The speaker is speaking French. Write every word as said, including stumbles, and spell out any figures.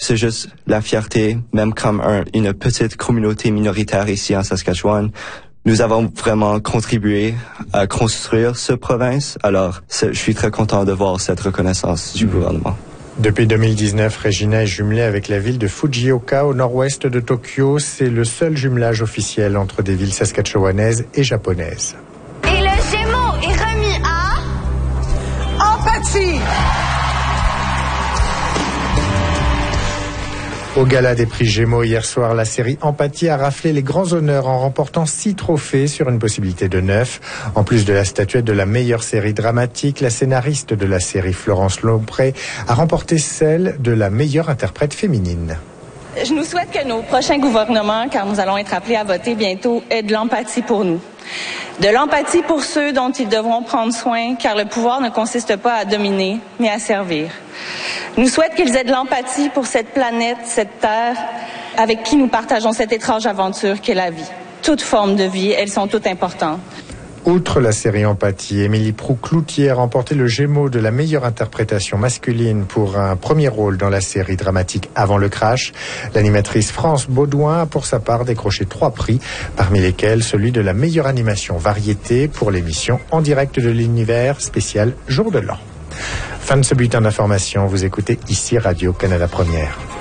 c'est juste la fierté, même comme un, une petite communauté minoritaire ici en Saskatchewan. Nous avons vraiment contribué à construire cette province. Alors, je suis très content de voir cette reconnaissance du gouvernement. Depuis deux mille dix-neuf, Regina est jumelée avec la ville de Fujioka au nord-ouest de Tokyo. C'est le seul jumelage officiel entre des villes saskatchewanaises et japonaises. Et le Gémeaux est remis à... Empathie! Au gala des prix Gémeaux hier soir, la série Empathie a raflé les grands honneurs en remportant six trophées sur une possibilité de neuf. En plus de la statuette de la meilleure série dramatique, la scénariste de la série Florence Lompré a remporté celle de la meilleure interprète féminine. Je nous souhaite que nos prochains gouvernements, car nous allons être appelés à voter bientôt, aient de l'empathie pour nous. De l'empathie pour ceux dont ils devront prendre soin, car le pouvoir ne consiste pas à dominer, mais à servir. Nous souhaite qu'ils aient de l'empathie pour cette planète, cette terre, avec qui nous partageons cette étrange aventure qu'est la vie. Toutes formes de vie, elles sont toutes importantes. Outre la série Empathie, Émilie Proulx-Cloutier a remporté le Gémeaux de la meilleure interprétation masculine pour un premier rôle dans la série dramatique Avant le crash. L'animatrice France Baudouin a pour sa part décroché trois prix, parmi lesquels celui de la meilleure animation variété pour l'émission En direct de l'univers spécial Jour de l'an. Fin de ce bulletin d'information, vous écoutez ici Radio-Canada Première.